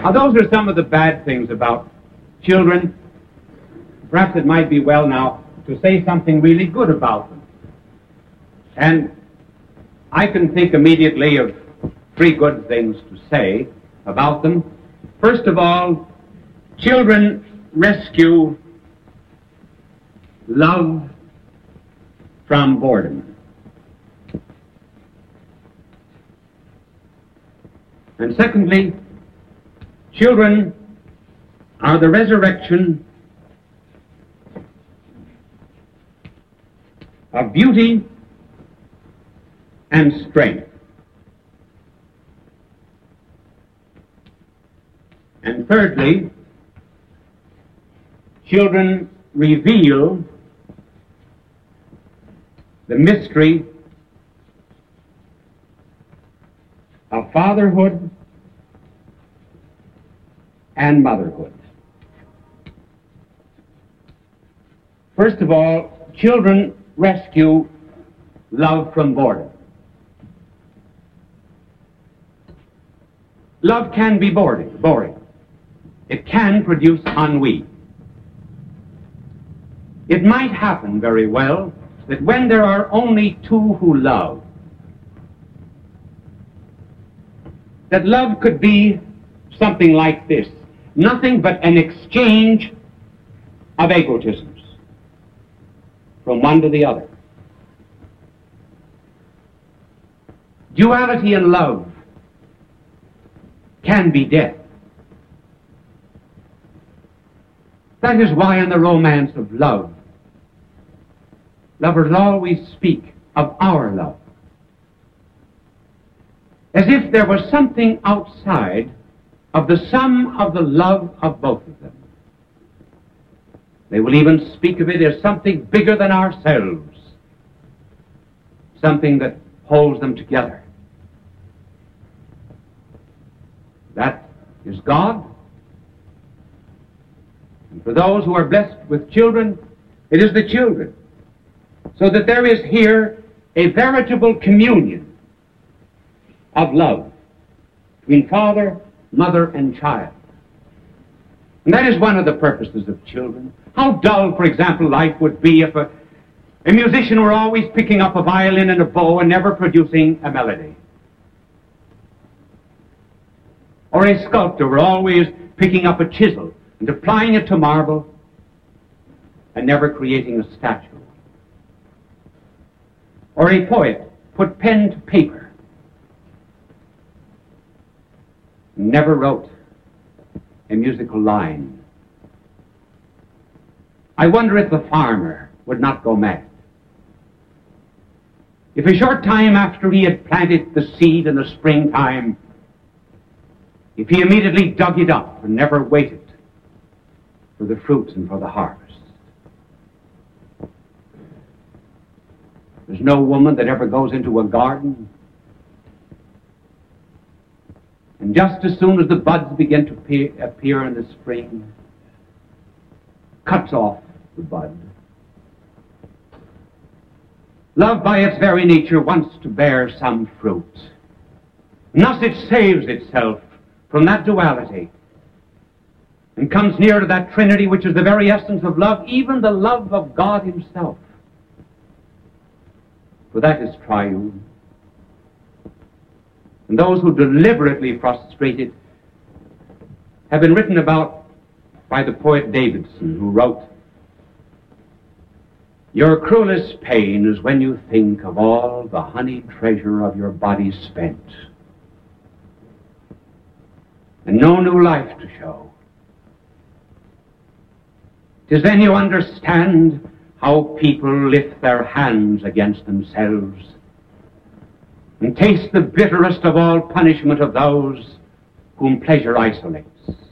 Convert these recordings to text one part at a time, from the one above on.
Now, those are some of the bad things about children. Perhaps it might be well now to say something really good about them. And I can think immediately of three good things to say about them. First of all, children rescue love from boredom. And secondly, children are the resurrection of beauty and strength. And thirdly, children reveal the mystery of fatherhood and motherhood. First of all, children rescue love from boredom. Love can be boring. It can produce ennui. It might happen very well that when there are only two who love, that love could be something like this: nothing but an exchange of egotisms from one to the other. Duality in love can be death. That is why in the romance of love, lovers always speak of our love, as if there was something outside of the sum of the love of both of them. They will even speak of it as something bigger than ourselves, something that holds them together. That is God. And for those who are blessed with children, it is the children. So that there is here a veritable communion of love between father, mother, and child. And that is one of the purposes of children. How dull, for example, life would be if a musician were always picking up a violin and a bow and never producing a melody. Or a sculptor were always picking up a chisel and applying it to marble and never creating a statue. Or a poet put pen to paper and never wrote a musical line. I wonder if the farmer would not go mad if a short time after he had planted the seed in the springtime, if he immediately dug it up and never waited for the fruits and for the harvest. There's no woman that ever goes into a garden and just as soon as the buds begin to appear in the spring, cuts off the bud. Love by its very nature wants to bear some fruit. And thus it saves itself from that duality and comes near to that Trinity which is the very essence of love, even the love of God himself. For that is triune. And those who deliberately frustrate it have been written about by the poet Davidson, who wrote, "Your cruelest pain is when you think of all the honeyed treasure of your body spent, and no new life to show. 'Tis then you understand how people lift their hands against themselves and taste the bitterest of all punishment of those whom pleasure isolates.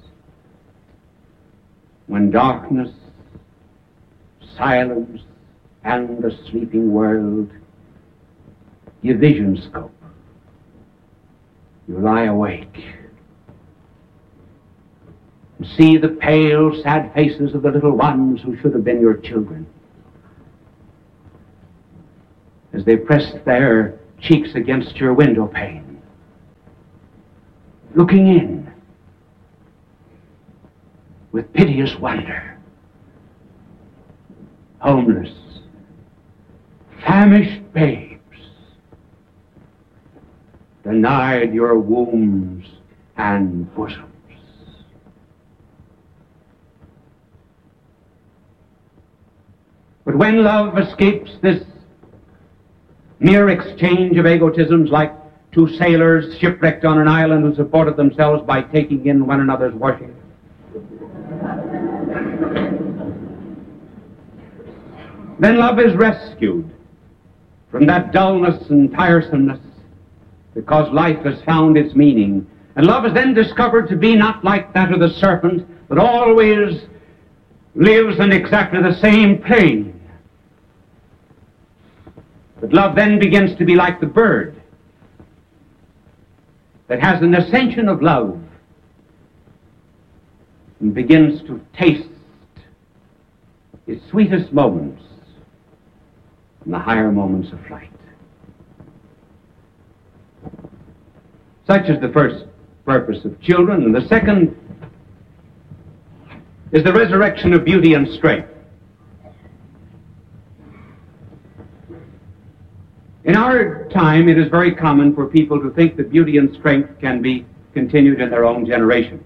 When darkness, silence, and the sleeping world give vision scope, you lie awake and see the pale, sad faces of the little ones who should have been your children as they press their cheeks against your window pane, looking in with piteous wonder. Homeless, famished babes, denied your wombs and bosoms. But when love escapes this mere exchange of egotisms, like two sailors shipwrecked on an island who supported themselves by taking in one another's washing, then love is rescued from that dullness and tiresomeness, because life has found its meaning. And love is then discovered to be not like that of the serpent, but always lives in exactly the same plane. But love then begins to be like the bird that has an ascension of love and begins to taste its sweetest moments in the higher moments of flight. Such is the first purpose of children, and the second is the resurrection of beauty and strength. In our time, it is very common for people to think that beauty and strength can be continued in their own generation.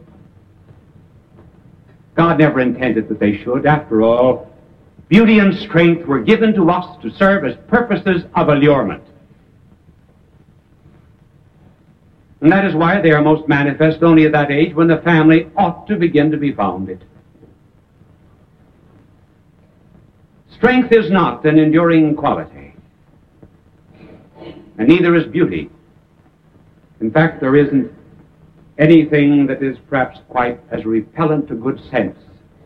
God never intended that they should. After all, beauty and strength were given to us to serve as purposes of allurement. And that is why they are most manifest only at that age when the family ought to begin to be founded. Strength is not an enduring quality, and neither is beauty. In fact, there isn't anything that is perhaps quite as repellent to good sense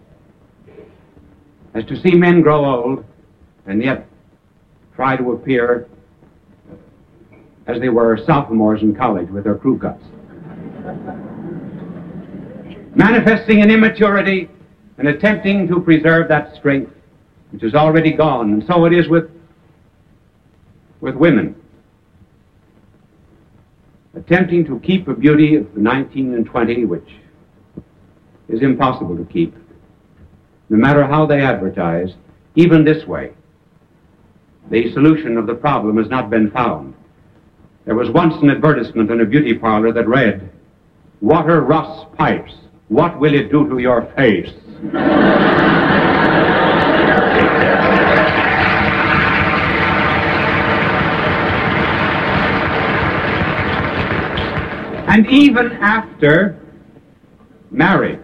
as to see men grow old and yet try to appear as they were sophomores in college with their crew cuts, manifesting an immaturity and attempting to preserve that strength which is already gone. And so it is with women, attempting to keep a beauty of the 19 and 20, which is impossible to keep, no matter how they advertise. Even this way, the solution of the problem has not been found. There was once an advertisement in a beauty parlor that read, "Water Ross Pipes, what will it do to your face?" And even after marriage,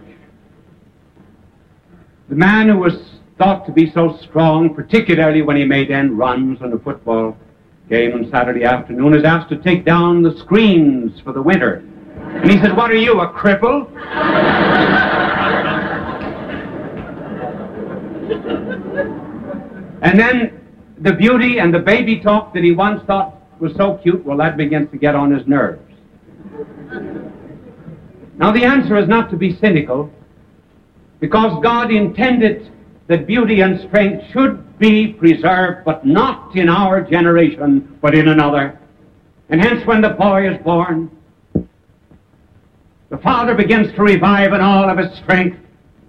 the man who was thought to be so strong, particularly when he made end runs on a football game on Saturday afternoon, is asked to take down the screens for the winter. And he says, "What are you, a cripple?" And then the beauty and the baby talk that he once thought was so cute, well, that begins to get on his nerves. Now, the answer is not to be cynical, because God intended that beauty and strength should be preserved, but not in our generation, but in another. And hence, when the boy is born, the father begins to revive in all of his strength.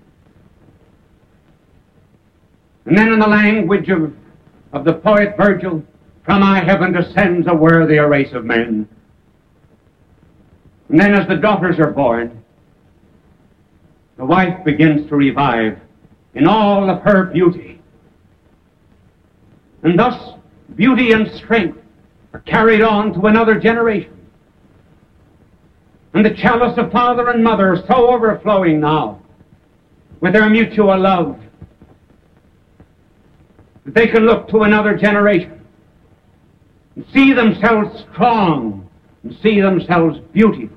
And then in the language of the poet Virgil, "From high heaven descends a worthier race of men." And then as the daughters are born, the wife begins to revive in all of her beauty. And thus, beauty and strength are carried on to another generation. And the chalice of father and mother is so overflowing now with their mutual love that they can look to another generation and see themselves strong and see themselves beautiful.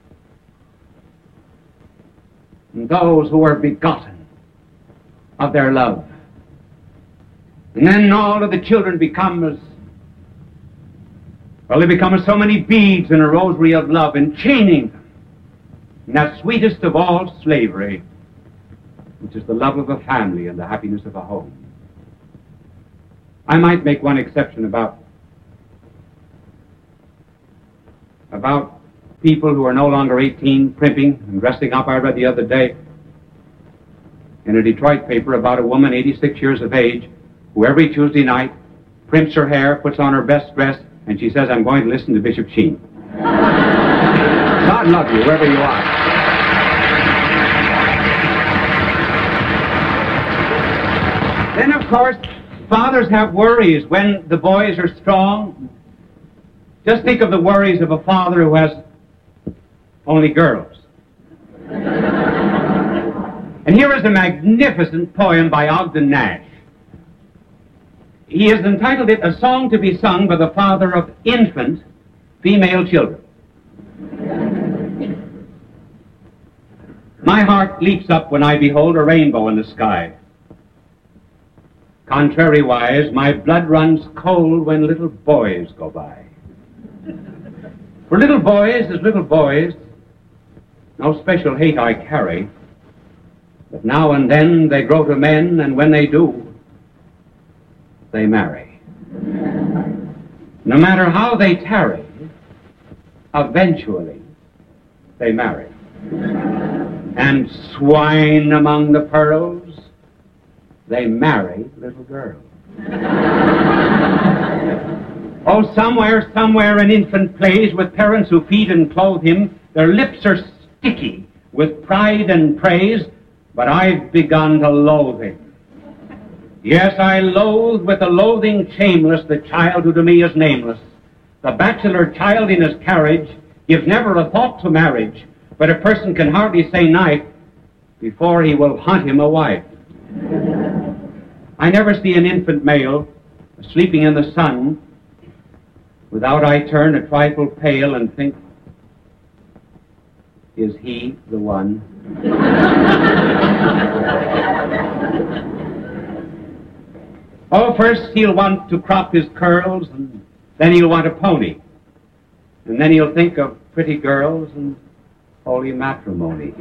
And those who are begotten of their love. And then all of the children become as, well, they become as so many beads in a rosary of love, enchaining them in that sweetest of all slavery, which is the love of a family and the happiness of a home. I might make one exception about people who are no longer 18, primping and dressing up. I read the other day in a Detroit paper about a woman 86 years of age who every Tuesday night primps her hair, puts on her best dress, and she says, "I'm going to listen to Bishop Sheen." God love you, wherever you are. Then, of course, fathers have worries when the boys are strong. Just think of the worries of a father who has only girls. And here is a magnificent poem by Ogden Nash. He has entitled it "A Song to be Sung by the Father of Infant Female Children." My heart leaps up when I behold a rainbow in the sky. Contrariwise, my blood runs cold when little boys go by. For little boys, as little boys, no special hate I carry, but now and then they grow to men, and when they do, they marry. No matter how they tarry, eventually they marry. And swine among the pearls, they marry little girls. Oh, somewhere an infant plays with parents who feed and clothe him. Their lips are sticky with pride and praise, but I've begun to loathe him. Yes, I loathe with a loathing shameless the child who to me is nameless. The bachelor child in his carriage gives never a thought to marriage, but a person can hardly say knife before he will hunt him a wife. I never see an infant male sleeping in the sun without I turn a trifle pale and think, is he the one? Oh, first he'll want to crop his curls, and then he'll want a pony. And then he'll think of pretty girls and holy matrimony.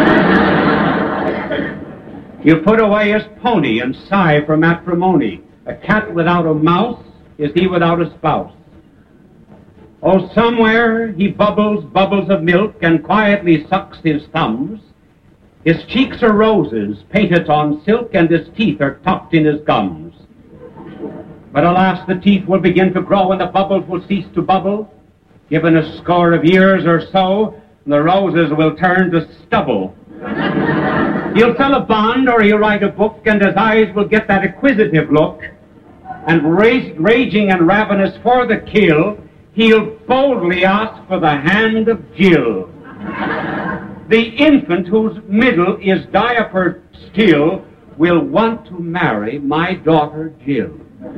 He'll put away his pony and sigh for matrimony. A cat without a mouse is he without a spouse. Oh, somewhere he bubbles of milk and quietly sucks his thumbs. His cheeks are roses painted on silk, and his teeth are tucked in his gums. But alas, the teeth will begin to grow and the bubbles will cease to bubble. Given a score of years or so, the roses will turn to stubble. He'll sell a bond or he'll write a book, and his eyes will get that acquisitive look. And raging and ravenous for the kill, he'll boldly ask for the hand of Jill. The infant whose middle is diapered still will want to marry my daughter Jill.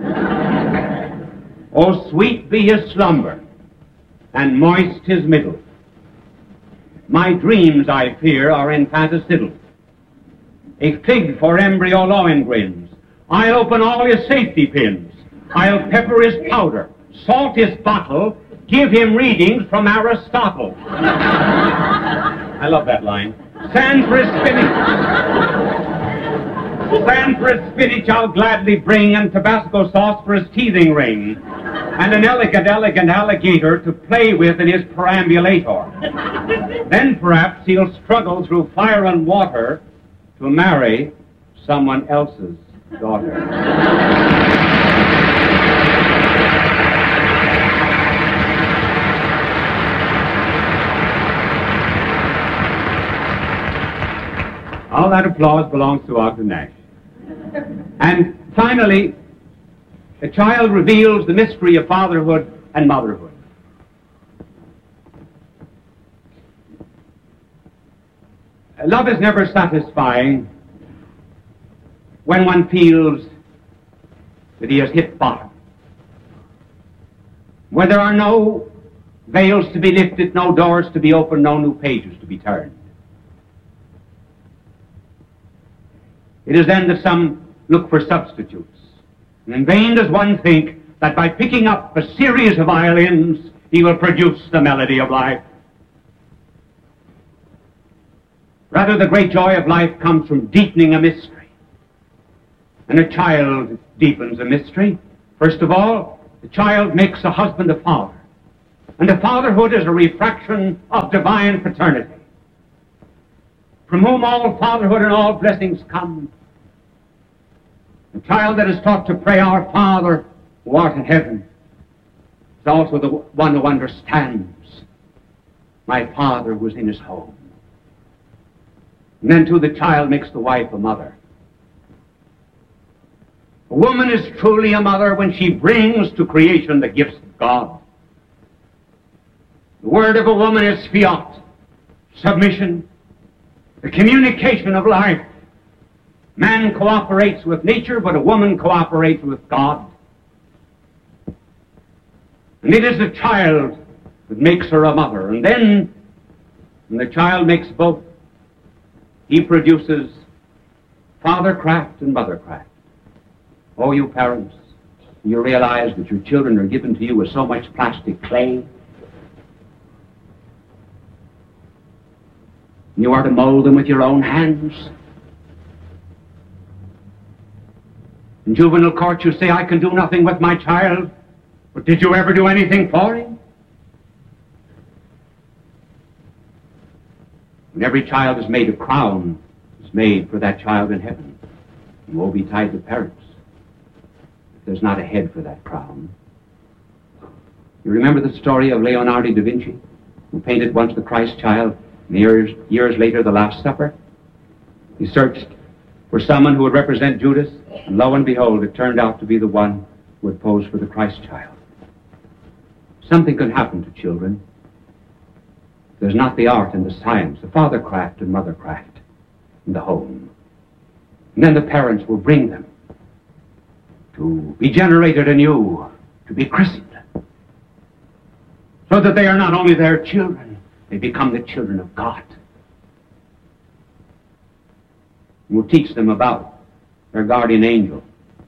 Oh, sweet be his slumber, and moist his middle. My dreams, I fear, are infanticidal. A fig for embryo Lohengrins. I'll open all his safety pins. I'll pepper his powder, salt his bottle, give him readings from Aristotle. I love that line. Sand for his spinach I'll gladly bring, and Tabasco sauce for his teething ring, and an elegant alligator to play with in his perambulator. Then perhaps he'll struggle through fire and water to marry someone else's daughter. All that applause belongs to Ogden Nash. And finally, a child reveals the mystery of fatherhood and motherhood. Love is never satisfying when one feels that he has hit bottom, where there are no veils to be lifted, no doors to be opened, no new pages to be turned. It is then that some look for substitutes. And in vain does one think that by picking up a series of violins, he will produce the melody of life. Rather, the great joy of life comes from deepening a mystery. And a child deepens a mystery. First of all, the child makes a husband a father. And a fatherhood is a refraction of divine paternity. from whom all fatherhood and all blessings come. The child that is taught to pray, Our Father who art in heaven, is also the one who understands my Father who is in his home. And then too the child makes the wife a mother. A woman is truly a mother when she brings to creation the gifts of God. The word of a woman is fiat, submission, the communication of life. Man cooperates with nature, but a woman cooperates with God. And it is the child that makes her a mother. And then, when the child makes both, he produces fathercraft and mothercraft. Oh, you parents, you realize that your children are given to you with so much plastic clay. You are to mold them with your own hands. In juvenile court you say, I can do nothing with my child, but did you ever do anything for him? When every child is made a crown, is made for that child in heaven. And woe betide the parents if there's not a head for that crown. You remember the story of Leonardo da Vinci, who painted once the Christ child, and years later the Last Supper? He searched for someone who would represent Judas, and lo and behold, it turned out to be the one who would pose for the Christ child. Something can happen to children. There's not the art and the science, the fathercraft and mothercraft in the home. And then the parents will bring them to be generated anew, to be christened, so that they are not only their children, they become the children of God. And we'll teach them about their guardian angel.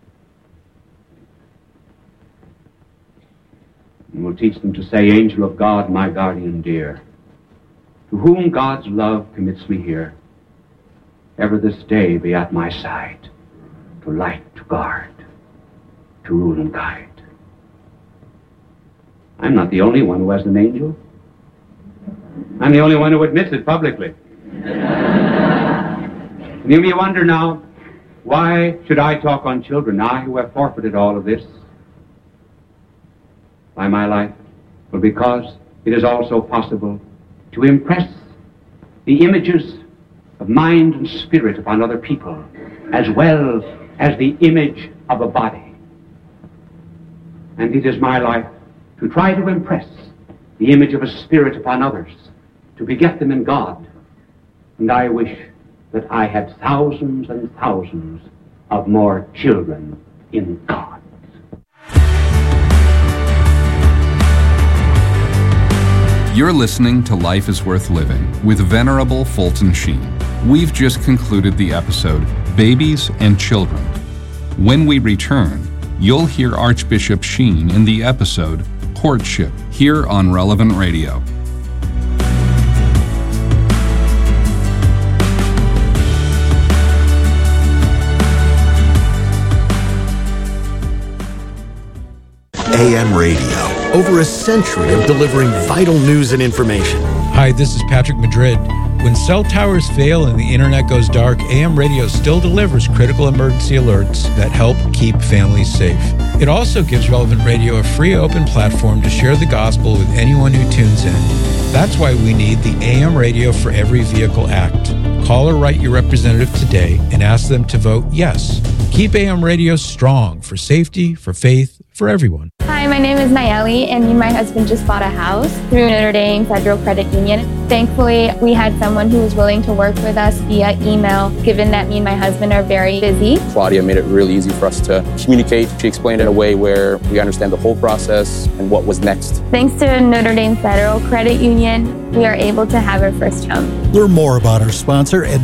And we'll teach them to say, Angel of God, my guardian dear, to whom God's love commits me here, ever this day be at my side, to light, to guard, to rule and guide. I'm not the only one who has an angel. I'm the only one who admits it publicly. And you may wonder now, why should I talk on children, I who have forfeited all of this by my life? Well, because it is also possible to impress the images of mind and spirit upon other people, as well as the image of a body. And it is my life to try to impress the image of a spirit upon others, to beget them in God. And I wish that I had thousands and thousands of more children in God. You're listening to Life is Worth Living with Venerable Fulton Sheen. We've just concluded the episode, Babies and Children. When we return, you'll hear Archbishop Sheen in the episode, Courtship, here on Relevant Radio. AM radio. Over a century of delivering vital news and information. Hi, this is Patrick Madrid. When cell towers fail and the internet goes dark, AM radio still delivers critical emergency alerts that help keep families safe. It also gives Relevant Radio a free open platform to share the gospel with anyone who tunes in. That's why we need the AM Radio for Every Vehicle Act. Call or write your representative today and ask them to vote yes. Keep AM radio strong for safety, for faith, for everyone. Hi, my name is Nayeli, and me and my husband just bought a house through Notre Dame Federal Credit Union. Thankfully, we had someone who was willing to work with us via email, given that me and my husband are very busy. Claudia made it really easy for us to communicate. She explained it in a way where we understand the whole process and what was next. Thanks to Notre Dame Federal Credit Union, we are able to have our first home. Learn more about our sponsor at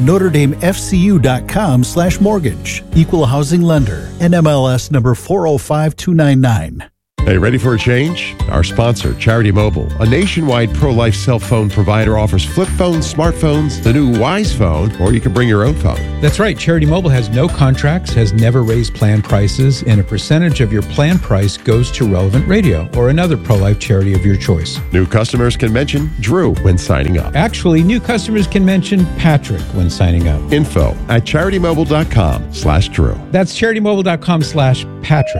NotreDameFCU.com/mortgage. Equal housing lender. NMLS number 405299. Hey, ready for a change? Our sponsor, Charity Mobile, a nationwide pro-life cell phone provider, offers flip phones, smartphones, the new Wise Phone, or you can bring your own phone. That's right. Charity Mobile has no contracts, has never raised plan prices, and a percentage of your plan price goes to Relevant Radio or another pro-life charity of your choice. New customers can mention Drew when signing up. Actually, new customers can mention Patrick when signing up. Info at CharityMobile.com/Drew. That's CharityMobile.com/Patrick.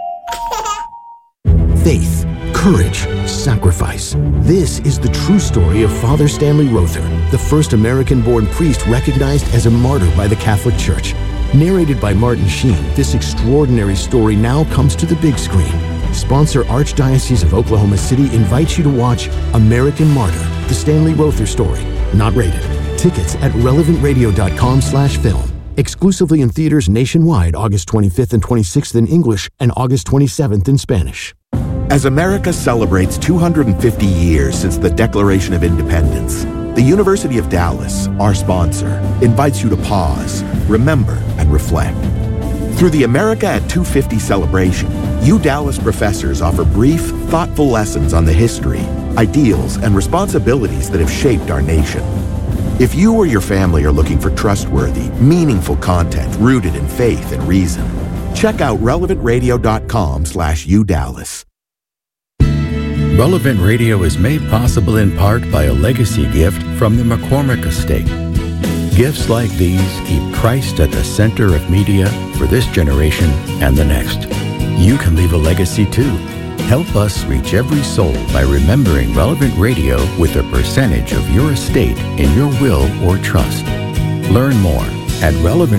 Faith, courage, sacrifice. This is the true story of Father Stanley Rother, the first American-born priest recognized as a martyr by the Catholic Church. Narrated by Martin Sheen, this extraordinary story now comes to the big screen. Sponsor Archdiocese of Oklahoma City invites you to watch American Martyr, the Stanley Rother story. Not rated. Tickets at relevantradio.com/film. Exclusively in theaters nationwide August 25th and 26th in English and August 27th in Spanish. As America celebrates 250 years since the Declaration of Independence, the University of Dallas, our sponsor, invites you to pause, remember, and reflect. Through the America at 250 celebration, UDallas professors offer brief, thoughtful lessons on the history, ideals, and responsibilities that have shaped our nation. If you or your family are looking for trustworthy, meaningful content rooted in faith and reason, check out relevantradio.com/UDallas. Relevant Radio is made possible in part by a legacy gift from the McCormick Estate. Gifts like these keep Christ at the center of media for this generation and the next. You can leave a legacy too. Help us reach every soul by remembering Relevant Radio with a percentage of your estate in your will or trust. Learn more at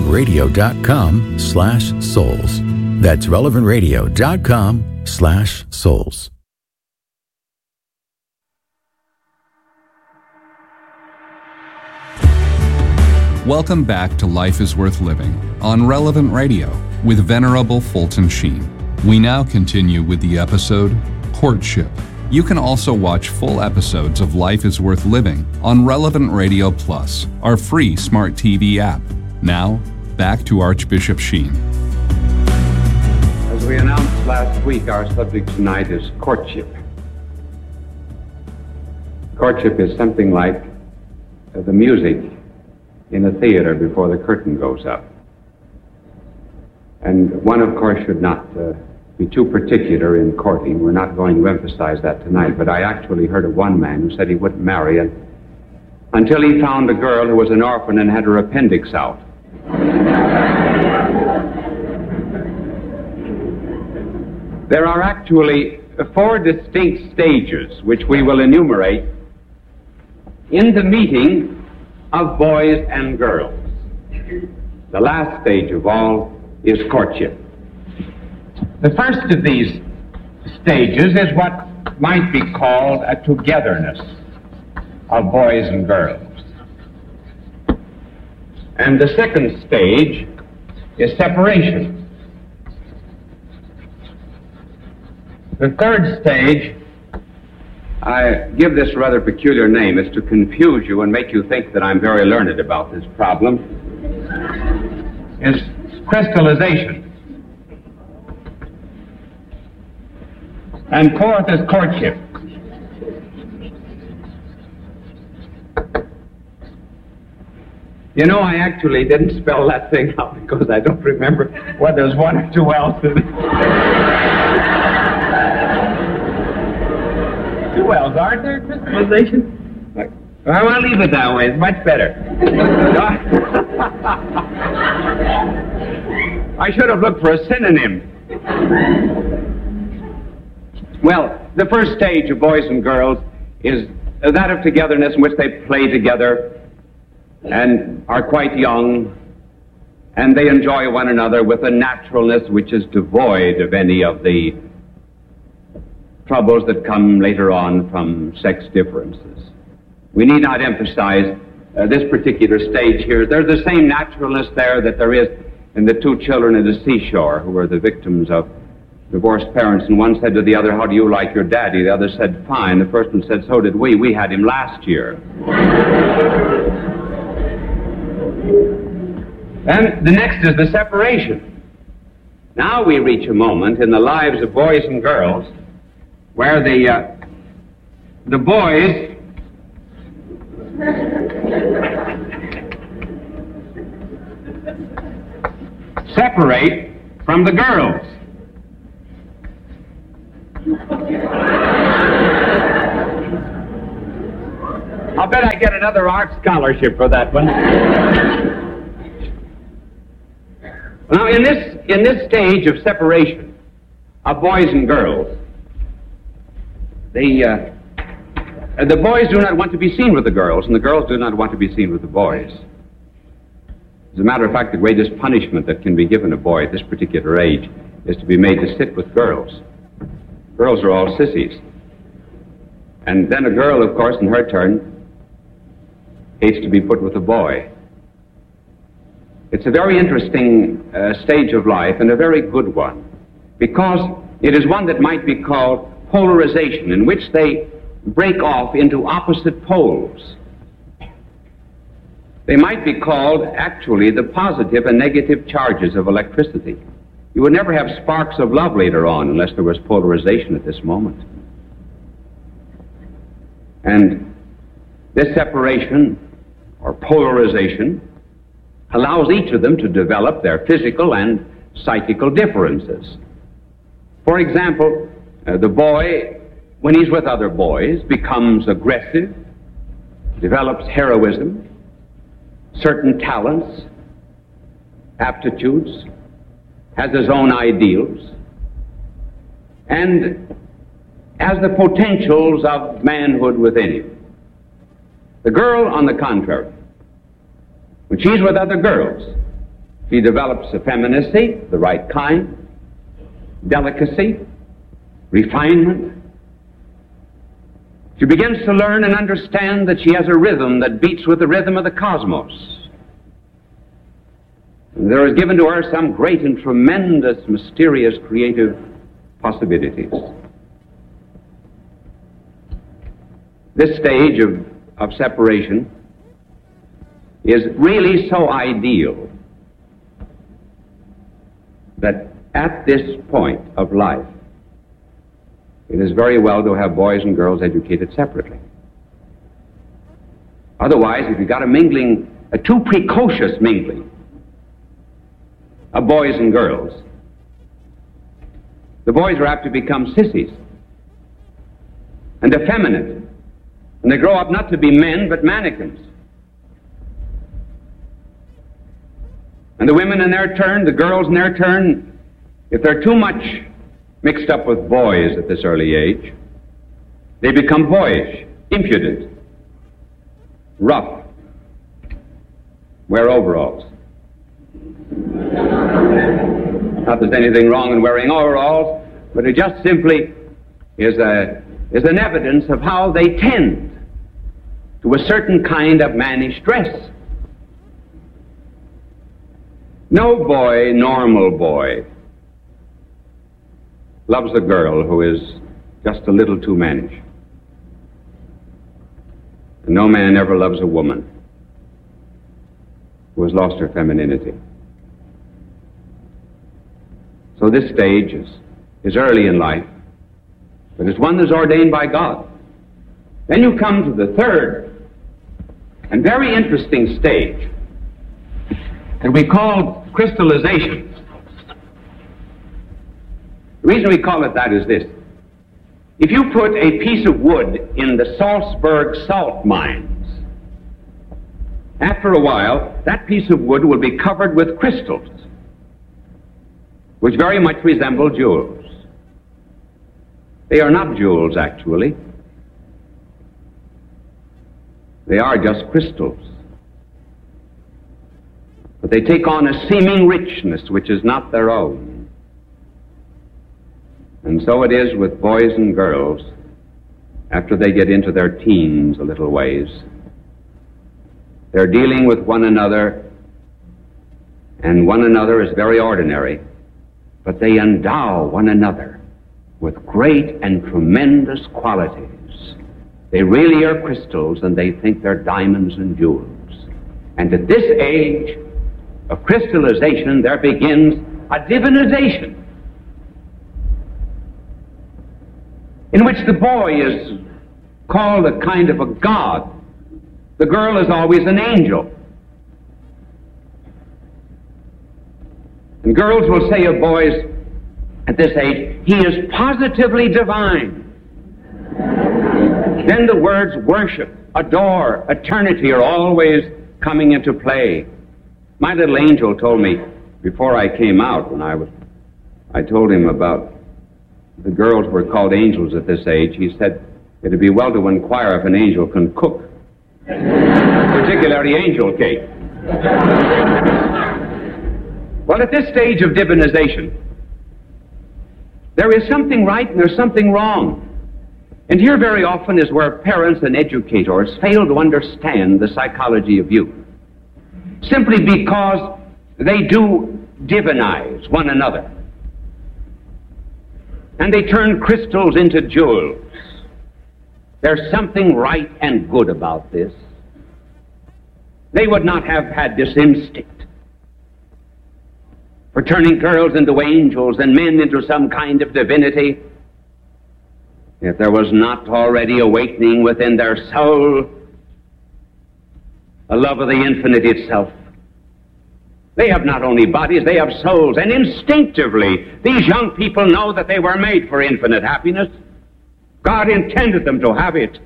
relevantradio.com/souls. That's relevantradio.com/souls. Welcome back to Life is Worth Living on Relevant Radio with Venerable Fulton Sheen. We now continue with the episode, Courtship. You can also watch full episodes of Life is Worth Living on Relevant Radio Plus, our free smart TV app. Now, back to Archbishop Sheen. As we announced last week, our subject tonight is courtship. Courtship is something like the music in a theater before the curtain goes up. And one, of course, should not be too particular in courting. We're not going to emphasize that tonight, but I actually heard of one man who said he wouldn't marry until he found a girl who was an orphan and had her appendix out. There are actually 4 distinct stages which we will enumerate in the meeting of boys and girls. The last stage of all is courtship. The first of these stages is what might be called a togetherness of boys and girls. And the second stage is separation. The third stage, I give this rather peculiar name, is to confuse you and make you think that I'm very learned about this problem, is crystallization. And fourth is courtship. You know, I actually didn't spell that thing out because I don't remember whether there's 1 or 2 L's in it. 2 L's, aren't there? Crystallization? Well, I'll leave it that way. It's much better. I should have looked for a synonym. Well, the first stage of boys and girls is that of togetherness in which they play together and are quite young, and they enjoy one another with a naturalness which is devoid of any of the troubles that come later on from sex differences. We need not emphasize this particular stage here. There's the same naturalness there that there is in the 2 children at the seashore who were the victims of divorced parents, and one said to the other, "How do you like your daddy?" The other said, "Fine." The first one said, "So did we. We had him last year." Then the next is the separation. Now we reach a moment in the lives of boys and girls where the boys separate from the girls. I'll bet I get another art scholarship for that one. Now, in this stage of separation of boys and girls, the boys do not want to be seen with the girls, and the girls do not want to be seen with the boys. As a matter of fact, the greatest punishment that can be given a boy at this particular age is to be made to sit with girls. Girls are all sissies. And then a girl, of course, in her turn, hates to be put with a boy. It's a very interesting stage of life, and a very good one, because it is one that might be called polarization, in which they break off into opposite poles. They might be called, actually, the positive and negative charges of electricity. You would never have sparks of love later on unless there was polarization at this moment. And this separation, or polarization, allows each of them to develop their physical and psychical differences. For example, the boy, when he's with other boys, becomes aggressive, develops heroism, certain talents, aptitudes, has his own ideals, and has the potentials of manhood within him. The girl, on the contrary, when she's with other girls, she develops effeminacy, the right kind, delicacy, refinement. She begins to learn and understand that she has a rhythm that beats with the rhythm of the cosmos. And there is given to her some great and tremendous, mysterious, creative possibilities. This stage of separation is really so ideal that at this point of life, it is very well to have boys and girls educated separately. Otherwise, if you've got a too precocious mingling of boys and girls, the boys are apt to become sissies and effeminate, and they grow up not to be men, but mannequins. And the women in their turn, the girls in their turn, if they're too much mixed up with boys at this early age, they become boyish, impudent, rough, wear overalls. Not that there's anything wrong in wearing overalls, but it just simply is an evidence of how they tend to a certain kind of mannish dress. No boy, normal boy, loves a girl who is just a little too mannish. And no man ever loves a woman who has lost her femininity. So this stage is early in life, but it's one that's ordained by God. Then you come to the third and very interesting stage that we call crystallization. The reason we call it that is this. If you put a piece of wood in the Salzburg salt mines, after a while, that piece of wood will be covered with crystals, which very much resemble jewels. They are not jewels, actually. They are just crystals. But they take on a seeming richness which is not their own. And so it is with boys and girls after they get into their teens a little ways. They're dealing with one another, and one another is very ordinary, but they endow one another with great and tremendous qualities. They really are crystals, and they think they're diamonds and jewels. And at this age of crystallization, there begins a divinization. in which the boy is called a kind of a god. The girl is always an angel. And girls will say of boys at this age, he is positively divine. Then the words worship, adore, eternity are always coming into play. My little angel told me before I came out, when I told him about the girls were called angels at this age, he said it'd be well to inquire if an angel can cook, particularly angel cake. Well, at this stage of divinization, there is something right and there's something wrong. And here very often is where parents and educators fail to understand the psychology of youth, simply because they do divinize one another. And they turn crystals into jewels. There's something right and good about this. They would not have had this instinct for turning girls into angels and men into some kind of divinity if there was not already awakening within their soul a love of the infinite itself. They have not only bodies, they have souls, and instinctively these young people know that they were made for infinite happiness. God intended them to have it.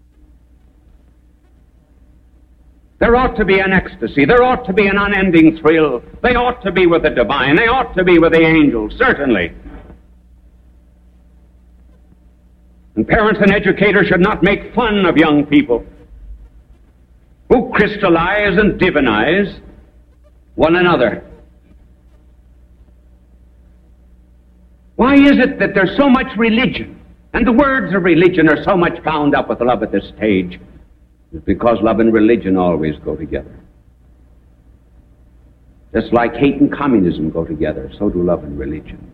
There ought to be an ecstasy. There ought to be an unending thrill. They ought to be with the divine. They ought to be with the angels, certainly. And parents and educators should not make fun of young people who crystallize and divinize one another. Why is it that there's so much religion, and the words of religion are so much bound up with love at this stage? It's because love and religion always go together. Just like hate and communism go together, so do love and religion.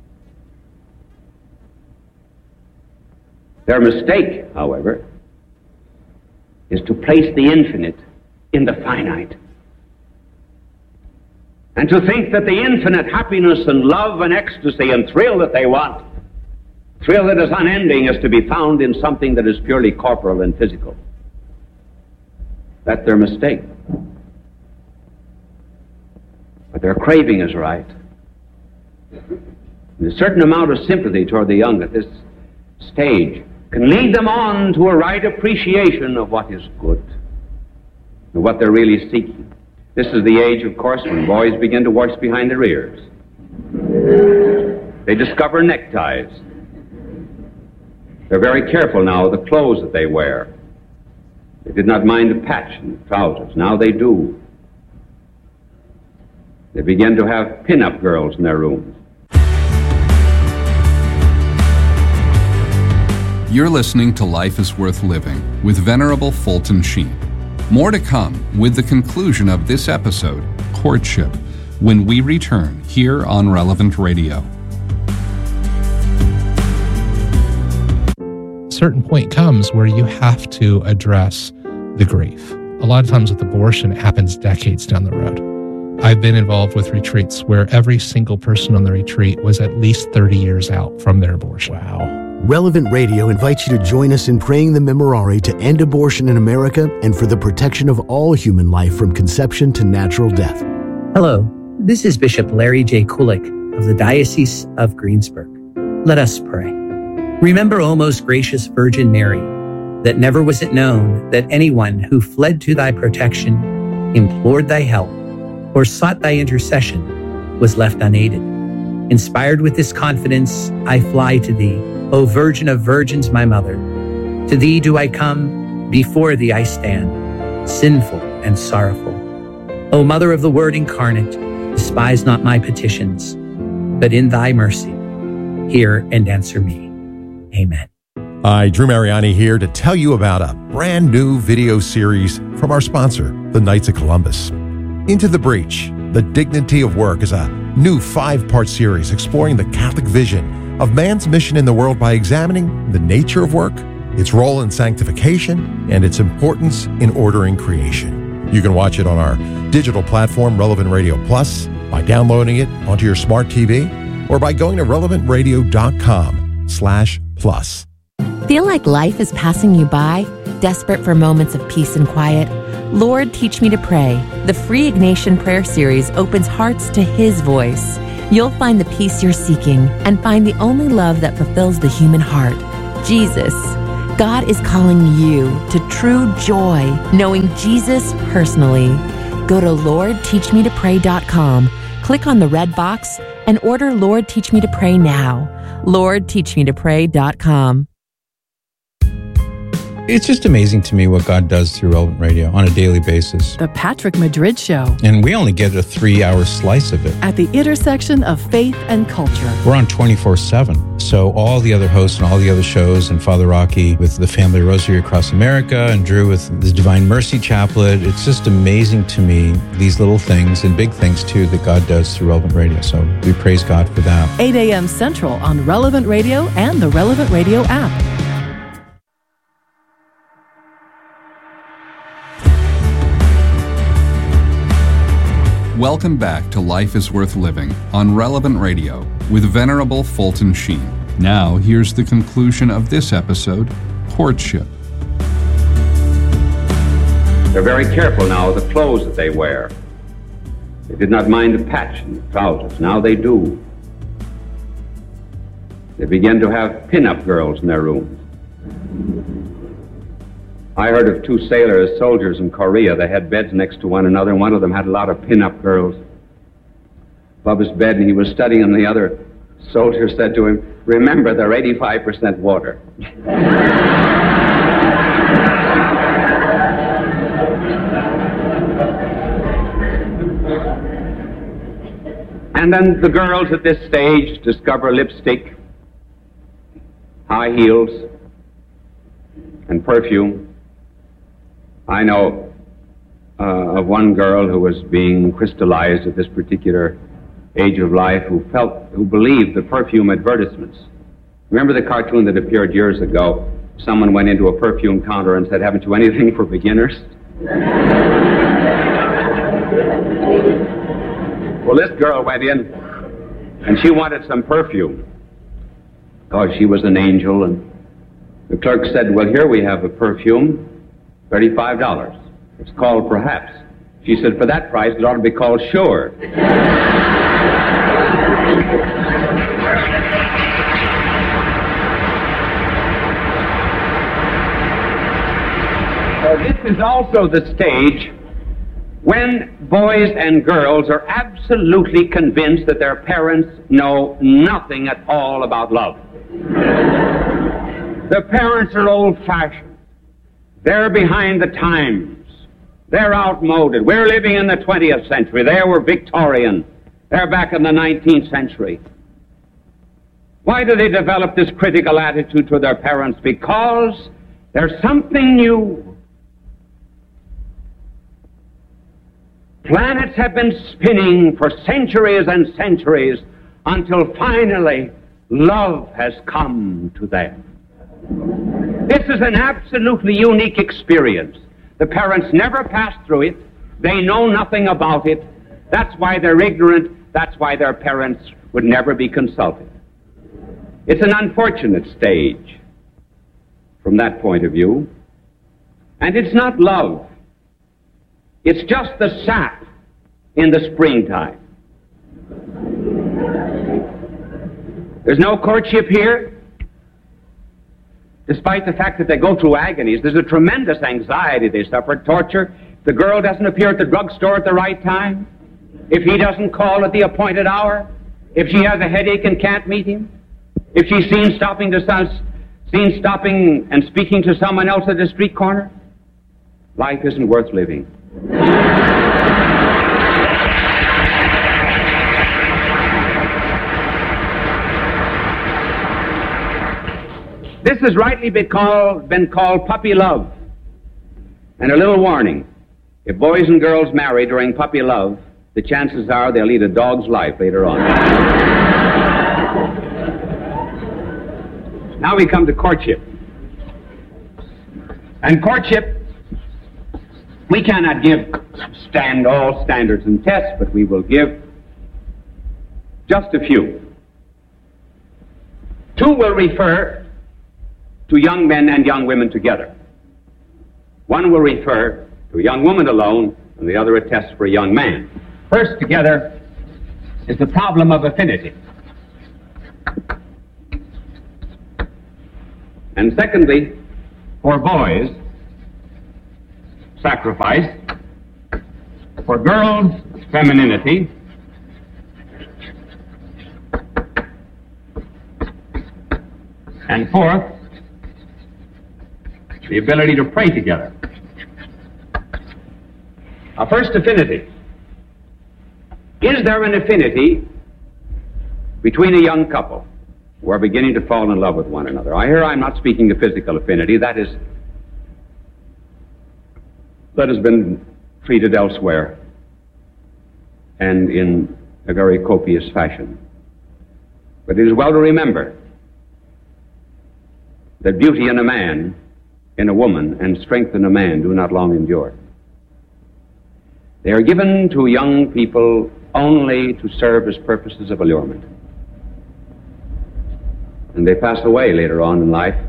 Their mistake, however, is to place the infinite in the finite, and to think that the infinite happiness and love and ecstasy and thrill that they want, thrill that is unending, is to be found in something that is purely corporal and physical. That's their mistake. But their craving is right. And a certain amount of sympathy toward the young at this stage can lead them on to a right appreciation of what is good and what they're really seeking. This is the age, of course, when boys begin to wash behind their ears. They discover neckties. They're very careful now of the clothes that they wear. They did not mind a patch in the trousers. Now they do. They begin to have pin-up girls in their rooms. You're listening to Life is Worth Living with Venerable Fulton Sheen. More to come with the conclusion of this episode, Courtship, when we return here on Relevant Radio. A certain point comes where you have to address the grief. A lot of times with abortion, it happens decades down the road. I've been involved with retreats where every single person on the retreat was at least 30 years out from their abortion. Wow. Relevant Radio invites you to join us in praying the Memorare to end abortion in America and for the protection of all human life from conception to natural death. Hello, this is Bishop Larry J. Kulik of the Diocese of Greensburg. Let us pray. Remember, O most gracious Virgin Mary, that never was it known that anyone who fled to thy protection, implored thy help, or sought thy intercession was left unaided. Inspired with this confidence, I fly to thee, O Virgin of Virgins, my Mother. To thee do I come, before thee I stand, sinful and sorrowful. O Mother of the Word incarnate, despise not my petitions, but in thy mercy, hear and answer me. Amen. Hi, Drew Mariani here to tell you about a brand new video series from our sponsor, the Knights of Columbus. Into the Breach, The Dignity of Work is a new 5-part series exploring the Catholic vision of man's mission in the world by examining the nature of work, its role in sanctification, and its importance in ordering creation. You can watch it on our digital platform, Relevant Radio Plus, by downloading it onto your smart TV, or by going to relevantradio.com/plus. Feel like life is passing you by? Desperate for moments of peace and quiet? Lord, Teach Me to Pray. The free Ignatian prayer series opens hearts to His voice. You'll find the peace you're seeking and find the only love that fulfills the human heart, Jesus. God is calling you to true joy, knowing Jesus personally. Go to LordTeachMeToPray.com, click on the red box, and order Lord Teach Me to Pray now. LordTeachMeToPray.com. It's just amazing to me what God does through Relevant Radio on a daily basis. The Patrick Madrid Show. And we only get a 3-hour slice of it. At the intersection of faith and culture. We're on 24/7. So all the other hosts and all the other shows, and Father Rocky with the Family Rosary Across America, and Drew with the Divine Mercy Chaplet. It's just amazing to me, these little things and big things too that God does through Relevant Radio. So we praise God for that. 8 a.m. Central on Relevant Radio and the Relevant Radio app. Welcome back to Life is Worth Living on Relevant Radio with Venerable Fulton Sheen. Now, here's the conclusion of this episode, Courtship. They're very careful now of the clothes that they wear. They did not mind the patch in the trousers. Now they do. They begin to have pin-up girls in their rooms. I heard of 2 soldiers in Korea. They had beds next to one another, and one of them had a lot of pin-up girls above his bed, and he was studying, and the other soldier said to him, "Remember, they're 85% water." And then the girls at this stage discover lipstick, high heels, and perfume. I know of one girl who was being crystallized at this particular age of life who believed the perfume advertisements. Remember the cartoon that appeared years ago? Someone went into a perfume counter and said, "Haven't you anything for beginners?" Well, this girl went in and she wanted some perfume. Oh, she was an angel, and the clerk said, "Well, here we have a perfume. $35. It's called Perhaps." She said, "For that price, it ought to be called Sure." This is also the stage when boys and girls are absolutely convinced that their parents know nothing at all about love. The parents are old-fashioned. They're behind the times. They're outmoded. We're living in the 20th century. They were Victorian. They're back in the 19th century. Why do they develop this critical attitude to their parents? Because there's something new. Planets have been spinning for centuries and centuries until finally love has come to them. This is an absolutely unique experience. The parents never passed through it. They know nothing about it. That's why they're ignorant. That's why their parents would never be consulted. It's an unfortunate stage from that point of view. And it's not love. It's just the sap in the springtime. There's no courtship here. Despite the fact that they go through agonies, there's a tremendous anxiety they suffer, torture. If the girl doesn't appear at the drugstore at the right time, if he doesn't call at the appointed hour, if she has a headache and can't meet him, if she's seen stopping and speaking to someone else at the street corner, life isn't worth living. This has rightly been called puppy love. And a little warning, if boys and girls marry during puppy love, the chances are they'll lead a dog's life later on. Now we come to courtship. And courtship, we cannot give all standards and tests, but we will give just a few. Two will refer to young men and young women together. One will refer to a young woman alone, and the other a test for a young man. First together is the problem of affinity. And secondly, for boys, sacrifice. For girls, femininity. And fourth, the ability to pray together. First, affinity. Is there an affinity between a young couple who are beginning to fall in love with one another? I'm not speaking of physical affinity. That has been treated elsewhere and in a very copious fashion. But it is well to remember that beauty in a man, in a woman, and strength in a man do not long endure. They are given to young people only to serve as purposes of allurement. And they pass away later on in life.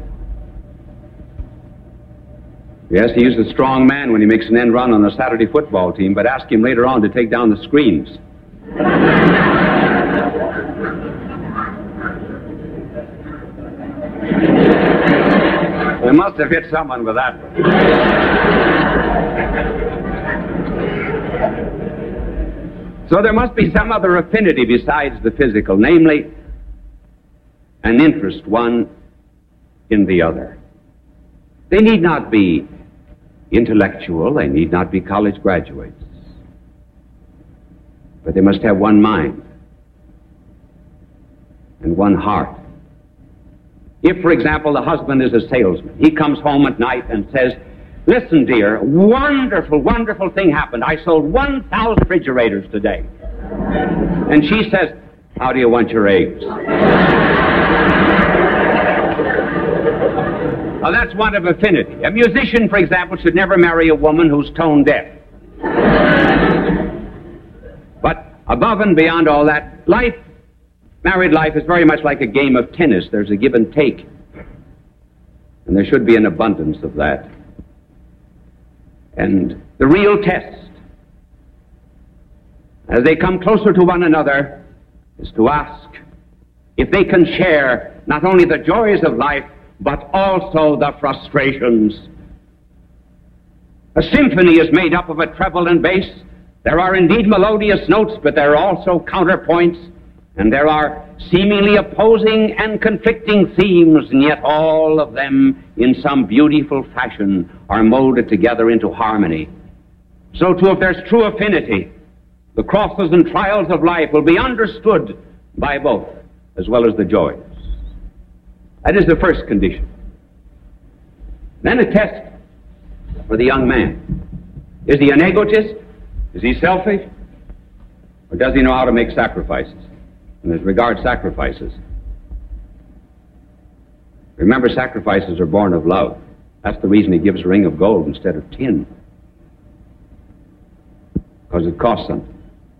Yes, he is a strong man when he makes an end run on a Saturday football team, but ask him later on to take down the screens. We must have hit someone with that one. So there must be some other affinity besides the physical, namely an interest one in the other. They need not be intellectual, they need not be college graduates, but they must have one mind and one heart. If, for example, the husband is a salesman, he comes home at night and says, "Listen, dear, wonderful, wonderful thing happened. I sold 1,000 refrigerators today." And she says, "How do you want your eggs?" Well, that's one of affinity. A musician, for example, should never marry a woman who's tone deaf. But above and beyond all that, married life is very much like a game of tennis. There's a give and take. And there should be an abundance of that. And the real test, as they come closer to one another, is to ask if they can share not only the joys of life, but also the frustrations. A symphony is made up of a treble and bass. There are indeed melodious notes, but there are also counterpoints, and there are seemingly opposing and conflicting themes, and yet all of them, in some beautiful fashion, are molded together into harmony. So too, if there's true affinity, the crosses and trials of life will be understood by both, as well as the joys. That is the first condition. Then a test for the young man. Is he an egotist? Is he selfish? Or does he know how to make sacrifices? And as regards sacrifices, remember, sacrifices are born of love. That's the reason he gives a ring of gold instead of tin. Because it costs something.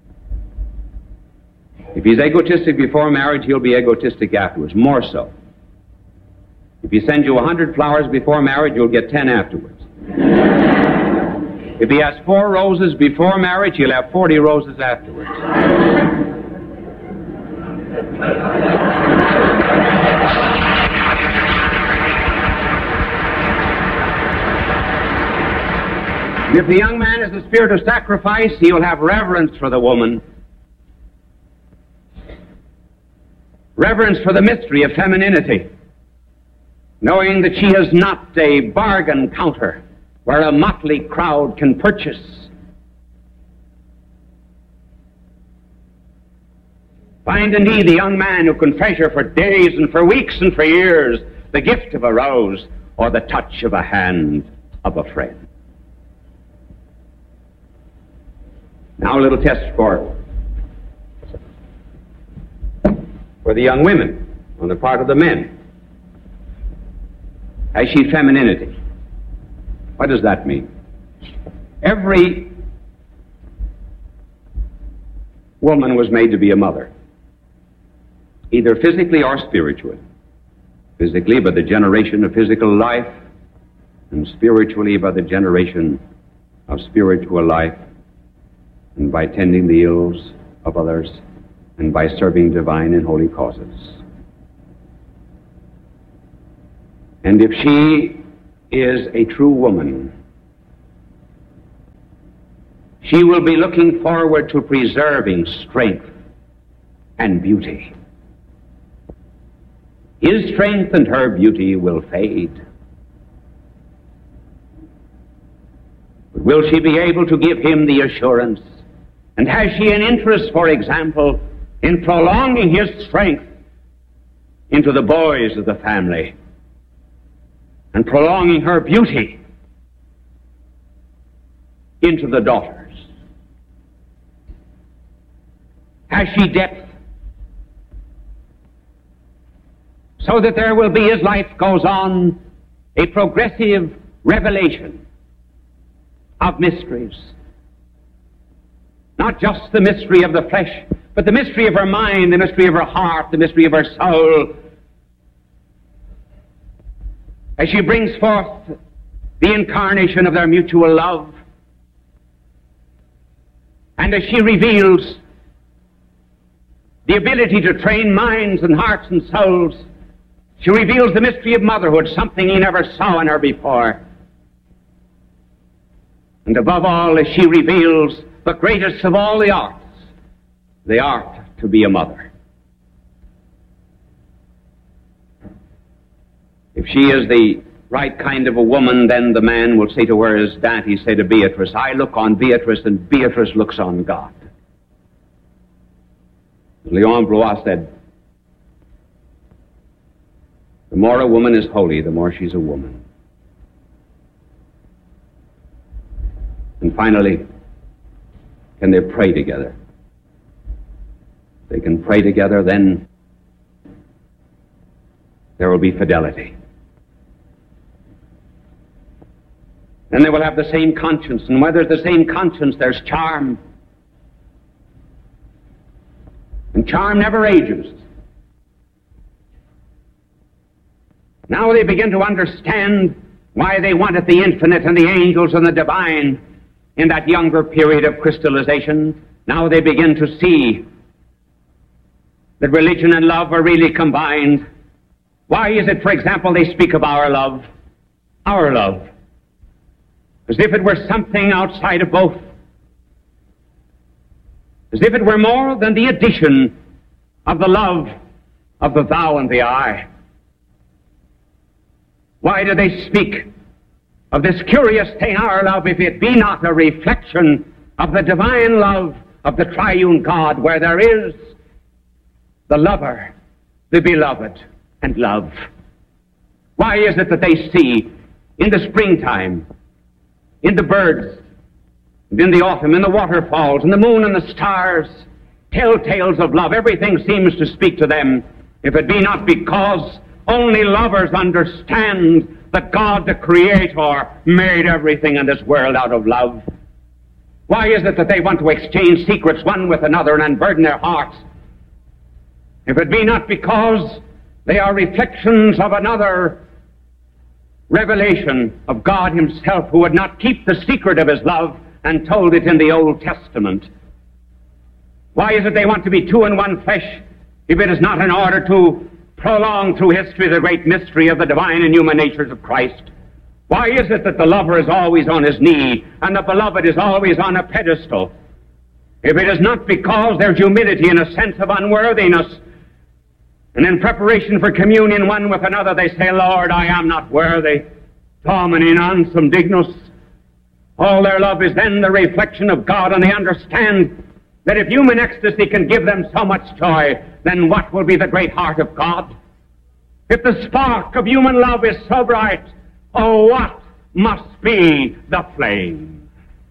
If he's egotistic before marriage, he'll be egotistic afterwards, more so. If he sends you 100 flowers before marriage, you'll get 10 afterwards. If he has 4 roses before marriage, he'll have 40 roses afterwards. If the young man has the spirit of sacrifice, he'll have reverence for the woman. Reverence for the mystery of femininity, knowing that she is not a bargain counter where a motley crowd can purchase. Find indeed the young man who can treasure for days and for weeks and for years the gift of a rose or the touch of a hand of a friend. Now a little test for the young women on the part of the men. Has she femininity? What does that mean? Every woman was made to be a mother, either physically or spiritually. physically by the generation of physical life, and spiritually by the generation of spiritual life, and by tending the ills of others, and by serving divine and holy causes. And if she is a true woman, she will be looking forward to preserving strength and beauty. His strength and her beauty will fade. But will she be able to give him the assurance? And has she an interest, for example, in prolonging his strength into the boys of the family and prolonging her beauty into the daughters? Has she depth so that there will be, as life goes on, a progressive revelation of mysteries? Not just the mystery of the flesh, but the mystery of her mind, the mystery of her heart, the mystery of her soul. As she brings forth the incarnation of their mutual love, and as she reveals the ability to train minds and hearts and souls, she reveals the mystery of motherhood, something he never saw in her before. And above all, as she reveals the greatest of all the arts to be a mother. If she is the right kind of a woman, then the man will say to her, as Dante said to Beatrice, I look on Beatrice and Beatrice looks on God. Leon Blois said, the more a woman is holy, the more she's a woman. And finally, can they pray together? They can pray together, then there will be fidelity. Then they will have the same conscience, and where there's the same conscience, there's charm. And charm never ages. Now they begin to understand why they wanted the infinite and the angels and the divine in that younger period of crystallization. Now they begin to see that religion and love are really combined. Why is it, for example, they speak of our love, as if it were something outside of both, as if it were more than the addition of the love of the thou and the I. Why do they speak of this curious thing, our love, if it be not a reflection of the divine love of the triune God, where there is the lover, the beloved, and love? Why is it that they see in the springtime, in the birds, and in the autumn, in the waterfalls, in the moon and the stars, telltales of love? Everything seems to speak to them, if it be not because only lovers understand that God the Creator made everything in this world out of love. Why is it that they want to exchange secrets one with another and unburden their hearts? If it be not because they are reflections of another revelation of God himself, who would not keep the secret of his love and told it in the Old Testament. Why is it they want to be two in one flesh, if it is not in order to prolong through history the great mystery of the divine and human natures of Christ? Why is it that the lover is always on his knee and the beloved is always on a pedestal? If it is not because there's humility and a sense of unworthiness, and in preparation for communion one with another they say, Lord, I am not worthy, Domine non sum dignus. All their love is then the reflection of God, and they understand that if human ecstasy can give them so much joy, then what will be the great heart of God? If the spark of human love is so bright, oh, what must be the flame?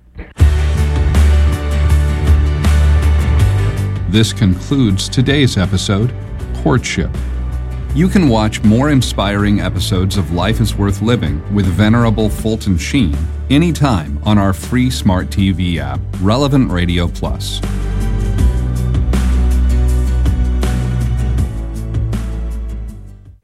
This concludes today's episode, Courtship. You can watch more inspiring episodes of Life is Worth Living with Venerable Fulton Sheen anytime on our free smart TV app, Relevant Radio Plus.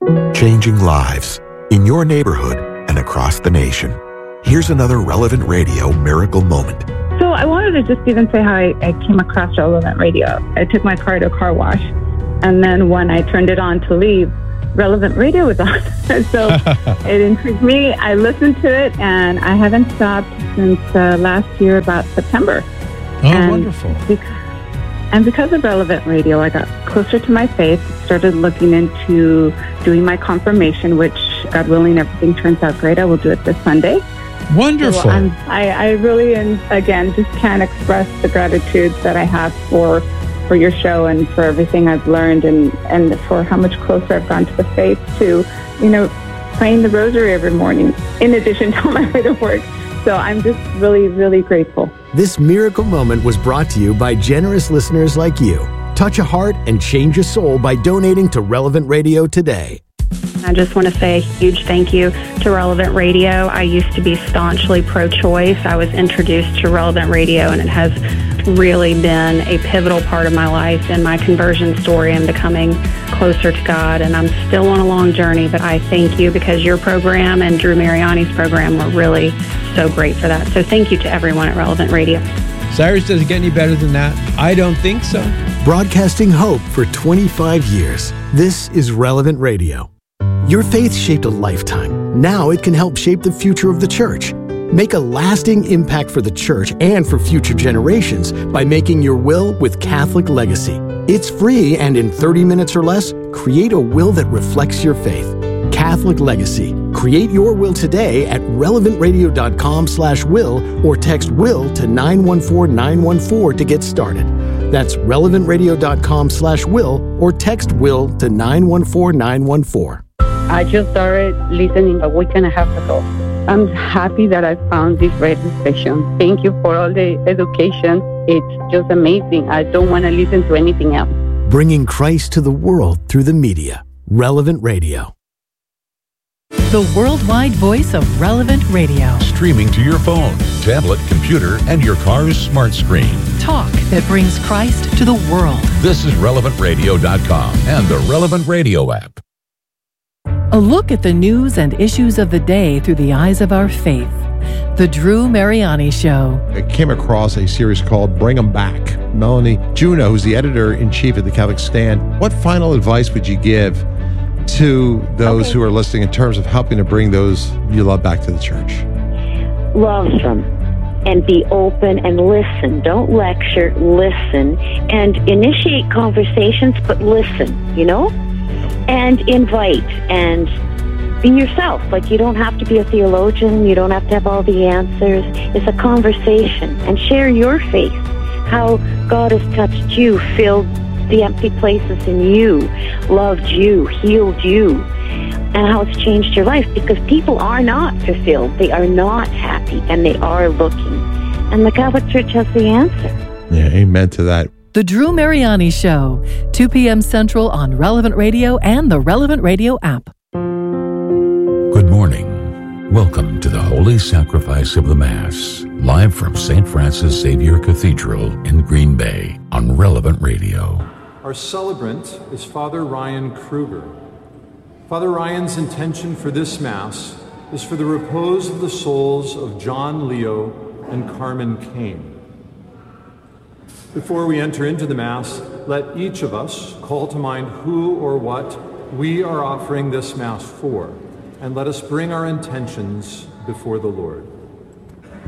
Changing lives in your neighborhood and across the nation. Here's another Relevant Radio miracle moment. So I wanted to just even say how I came across Relevant Radio. I took my car to a car wash, and then when I turned it on to leave, Relevant Radio was on. So it intrigued me. I listened to it, and I haven't stopped since last year, about September. Oh, wonderful. Because of Relevant Radio, I got closer to my faith, started looking into doing my confirmation, which, God willing, everything turns out great. I will do it this Sunday. Wonderful. So I really, and again, just can't express the gratitude that I have for your show and for everything I've learned and for how much closer I've gone to the faith to, praying the rosary every morning in addition to my way to work. So I'm just really, really grateful. This miracle moment was brought to you by generous listeners like you. Touch a heart and change a soul by donating to Relevant Radio today. I just want to say a huge thank you to Relevant Radio. I used to be staunchly pro-choice. I was introduced to Relevant Radio, and it has really been a pivotal part of my life and my conversion story and becoming closer to God. And I'm still on a long journey, but I thank you because your program and Drew Mariani's program were really so great for that. So thank you to everyone at Relevant Radio. Cyrus, does it get any better than that? I don't think so. Broadcasting hope for 25 years. This is Relevant Radio. Your faith shaped a lifetime. Now it can help shape the future of the church. Make a lasting impact for the church and for future generations by making your will with Catholic Legacy. It's free, and in 30 minutes or less, create a will that reflects your faith. Catholic Legacy. Create your will today at relevantradio.com/will or text will to 914914 to get started. That's relevantradio.com/will or text will to 914914. I just started listening a week and a half ago. I'm happy that I found this radio station. Thank you for all the education. It's just amazing. I don't want to listen to anything else. Bringing Christ to the world through the media. Relevant Radio. The worldwide voice of Relevant Radio. Streaming to your phone, tablet, computer, and your car's smart screen. Talk that brings Christ to the world. This is RelevantRadio.com and the Relevant Radio app. A look at the news and issues of the day through the eyes of our faith. The Drew Mariani Show. I came across a series called Bring 'Em Back. Melanie Juneau, who's the editor-in-chief of the Catholic Stand, what final advice would you give to those who are listening in terms of helping to bring those you love back to the church? Love them and be open and listen. Don't lecture, listen, and initiate conversations, but listen, and invite and be yourself. Like, you don't have to be a theologian. You don't have to have all the answers. It's a conversation, and share your faith, how God has touched you, filled the empty places in you, loved you, healed you, and how it's changed your life, because people are not fulfilled. They are not happy, and they are looking. And the Catholic Church has the answer. Yeah, amen to that. The Drew Mariani Show, 2 p.m. Central on Relevant Radio and the Relevant Radio app. Good morning. Welcome to the Holy Sacrifice of the Mass, live from St. Francis Xavier Cathedral in Green Bay on Relevant Radio. Our celebrant is Father Ryan Kruger. Father Ryan's intention for this Mass is for the repose of the souls of John Leo and Carmen Kane. Before we enter into the Mass, let each of us call to mind who or what we are offering this Mass for, and let us bring our intentions before the Lord.